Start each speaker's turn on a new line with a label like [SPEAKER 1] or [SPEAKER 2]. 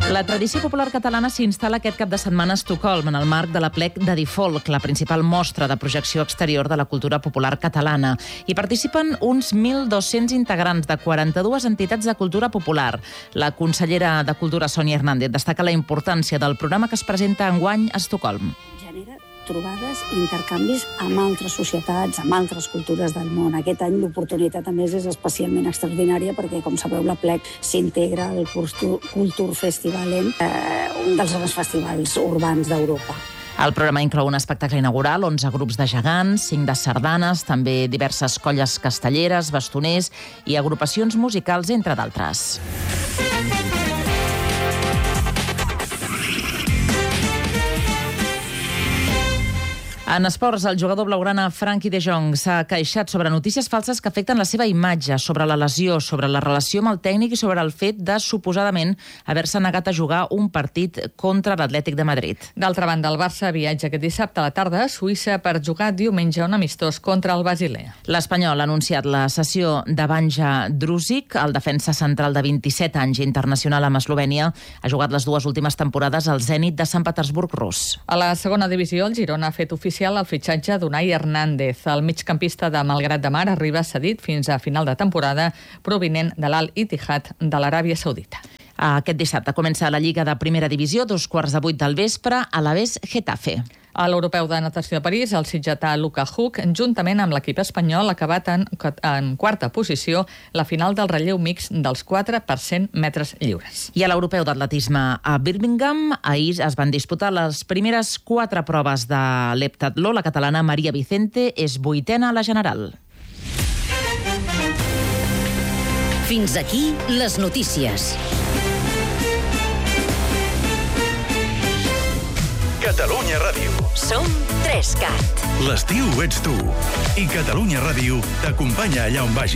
[SPEAKER 1] La tradició popular catalana s'instal·la aquest cap de setmana a Estocolm, en el marc de l'Aplec de Difolk, la principal mostra de projecció exterior de la cultura popular catalana. Hi participen uns 1.200 integrants de 42 entitats de cultura popular. La consellera de Cultura, Sònia Hernández, destaca la importància del programa que es presenta enguany a Estocolm.
[SPEAKER 2] Genera trobades i intercanvis amb altres societats, amb altres cultures del món. Aquest any l'oportunitat, a més, és especialment extraordinària perquè, com sabeu, l'Aplec s'integra al Kultur Festivalen, un dels grans festivals urbans d'Europa.
[SPEAKER 1] El programa inclou un espectacle inaugural, 11 grups de gegants, 5 de sardanes, també diverses colles castelleres, bastoners i agrupacions musicals, entre d'altres. En esports, el jugador blaugrana Frenkie de Jong s'ha queixat sobre notícies falses que afecten la seva imatge, sobre la lesió, sobre la relació amb el tècnic i sobre el fet de, suposadament, haver-se negat a jugar un partit contra l'Atlètic de Madrid.
[SPEAKER 3] D'altra banda, el Barça viatja aquest dissabte a la tarda a Suïssa per jugar diumenge un amistós contra el Basilea.
[SPEAKER 1] L'Espanyol ha anunciat la cessió de Banja Družić, el defensa central de 27 anys internacional amb Eslovènia. Ha jugat les dues últimes temporades al Zenit de Sant Petersburg rus.
[SPEAKER 3] A la segona divisió, el Girona ha fet oficial el fitxatge d'Unai Hernández. El migcampista de Malgrat de Mar arriba cedit fins a final de temporada, provinent de l'Al-Ittihad de l'Aràbia Saudita.
[SPEAKER 1] Aquest dissabte comença la Lliga de Primera Divisió, 7:15 del vespre, a l'Alavés Getafe.
[SPEAKER 3] A l'Europeu de Natació de París, el sitgetà Luka Huk, juntament amb l'equip espanyol, ha acabat en quarta posició la final del relleu mix dels 4 per 100 metres lliures.
[SPEAKER 1] I a l'Europeu d'Atletisme a Birmingham, ahir es van disputar les primeres 4 proves de l'heptatló. La catalana Maria Vicente és 8ª a la general.
[SPEAKER 4] Fins aquí les notícies.
[SPEAKER 5] Catalunya Ràdio.
[SPEAKER 4] Som 3CAT.
[SPEAKER 5] L'estiu ets tu. I Catalunya Ràdio t'acompanya allà on vagis.